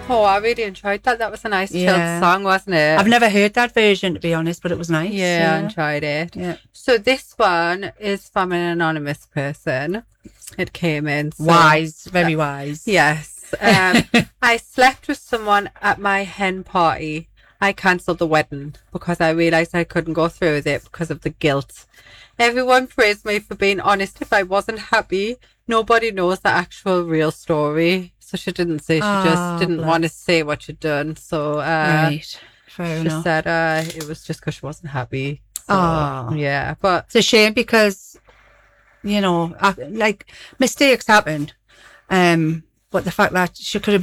Oh, I really enjoyed that. That was a nice chilled Yeah. song, wasn't it? I've never heard that version, to be honest, but it was nice. Yeah, I enjoyed it. Yeah. So this one is from an anonymous person. It came in. So, Wise, very wise. Yes. I slept with someone at my hen party. I cancelled the wedding because I realised I couldn't go through with it because of the guilt. Everyone praised me for being honest if I wasn't happy. Nobody knows the actual real story. So she didn't say, she just didn't want to say what she'd done. So right. Fair she enough. said it was just because she wasn't happy. So, yeah, but it's a shame because, you know, like mistakes happen. But the fact that she could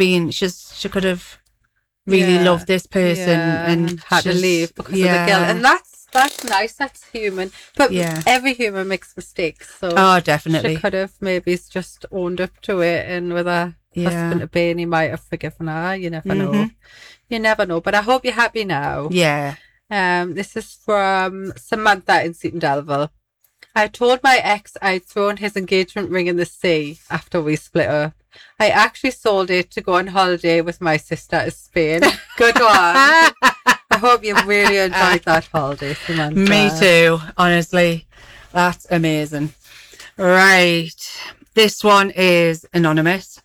have really loved this person and had to leave because of the guilt. And that's nice, that's human. But every human makes mistakes. So definitely. She could have maybe just owned up to it, and with her husband to be, and he might have forgiven her. You never know. You never know. But I hope you're happy now. Yeah. This is from Samantha in Seaton Delville. I told my ex I'd thrown his engagement ring in the sea after we split up. I actually sold it to go on holiday with my sister to Spain. Good one. I hope you really enjoyed that holiday, Samantha. Me too, honestly. That's amazing. Right. This one is anonymous.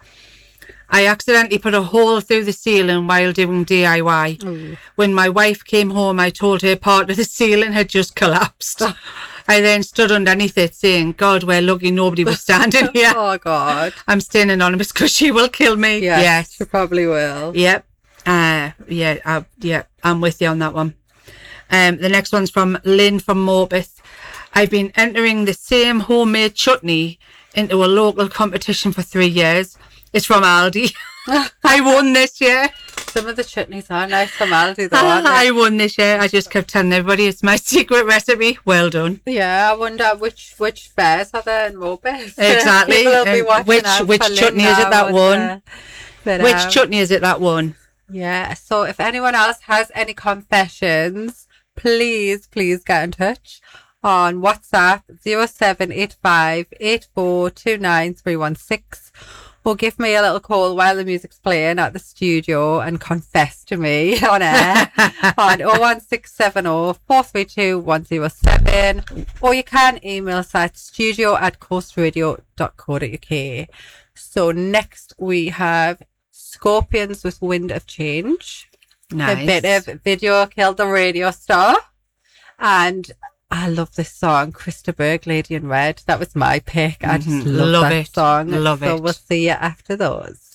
I accidentally put a hole through the ceiling while doing DIY. Ooh. When my wife came home, I told her part of the ceiling had just collapsed. I then stood underneath it saying, God, we're lucky nobody was standing here. Oh, God. I'm staying anonymous because she will kill me. Yes, she probably will. Yep. I'm with you on that one. The next one's from Lynn from Morpeth. I've been entering the same homemade chutney into a local competition for 3 years. It's from Aldi. I won this year. Some of the chutneys are nice from Aldi, though, aren't they? I won this year. I just kept telling everybody it's my secret recipe. Well done. Yeah, I wonder which fairs are there in Morpeth. Exactly. People will be watching which chutney is it that one? Which chutney is it that one? Yeah, so if anyone else has any confessions, please get in touch on WhatsApp 0785 8429316, or give me a little call while the music's playing at the studio and confess to me on air on 01670 432 107, or you can email us at studio@coastradio.co.uk. So next we have Scorpions with Wind of Change. Nice. A bit of Video Killed the Radio Star. And I love this song, Krista Berg, Lady in Red. That was my pick. I just love that song. Love so it. we'll see you after those.